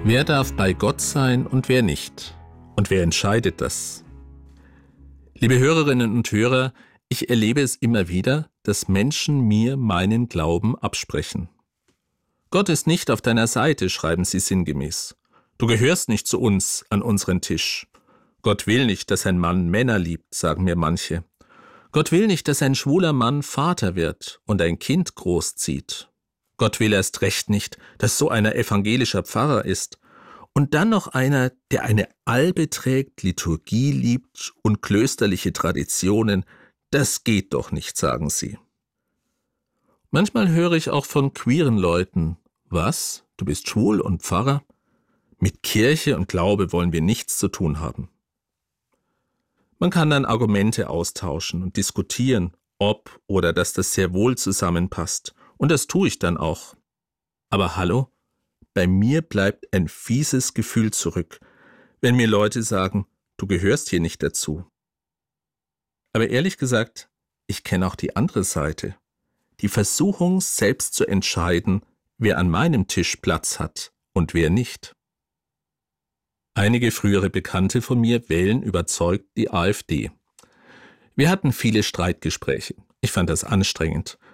Wer darf bei Gott sein und wer nicht? Und wer entscheidet das? Liebe Hörerinnen und Hörer, ich erlebe es immer wieder, dass Menschen mir meinen Glauben absprechen. Gott ist nicht auf deiner Seite, schreiben sie sinngemäß. Du gehörst nicht zu uns an unseren Tisch. Gott will nicht, dass ein Mann Männer liebt, sagen mir manche. Gott will nicht, dass ein schwuler Mann Vater wird und ein Kind großzieht. Gott will erst recht nicht, dass so einer evangelischer Pfarrer ist und dann noch einer, der eine Albe trägt, Liturgie liebt und klösterliche Traditionen. Das geht doch nicht, sagen sie. Manchmal höre ich auch von queeren Leuten: Was? Du bist schwul und Pfarrer? Mit Kirche und Glaube wollen wir nichts zu tun haben. Man kann dann Argumente austauschen und diskutieren, ob oder dass das sehr wohl zusammenpasst. Und das tue ich dann auch. Aber hallo? Bei mir bleibt ein fieses Gefühl zurück, wenn mir Leute sagen, du gehörst hier nicht dazu. Aber ehrlich gesagt, ich kenne auch die andere Seite. Die Versuchung, selbst zu entscheiden, wer an meinem Tisch Platz hat und wer nicht. Einige frühere Bekannte von mir wählen überzeugt die AfD. Wir hatten viele Streitgespräche. Ich fand das anstrengend.